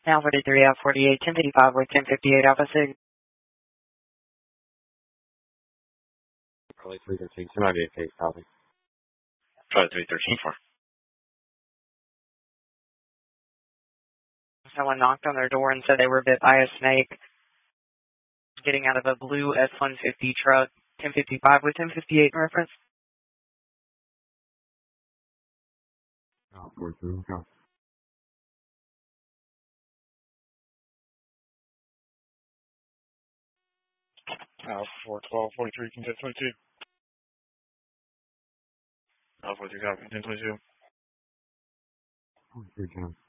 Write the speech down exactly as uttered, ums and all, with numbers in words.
Now forty-three out forty-eight, ten fifty-five with ten fifty-eight Alpha six. Charlie three thirteen, two ninety-eight case, copy. Charlie three thirteen four. Someone knocked on their door and said they were bit by a snake. Getting out of a blue F one fifty truck, ten fifty-five with ten fifty-eight reference. Oh, forty-three, okay. Alpha four twelve forty-three, ten twenty-two. Alpha forty-three, copy, ten twenty-two. forty-three, ten.